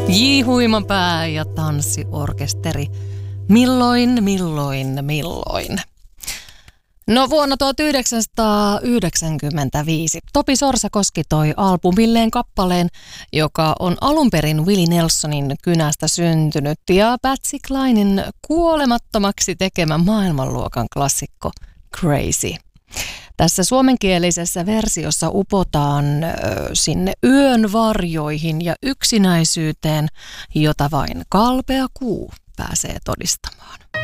J. Huimanpää ja tanssiorkesteri. Milloin? No vuonna 1995 Topi Sorsakoski toi albumilleen kappaleen, joka on alun perin Willie Nelsonin kynästä syntynyt ja Patsy Clinen kuolemattomaksi tekemä maailmanluokan klassikko Crazy. Tässä suomenkielisessä versiossa upotaan sinne yön varjoihin ja yksinäisyyteen, jota vain kalpea kuu pääsee todistamaan.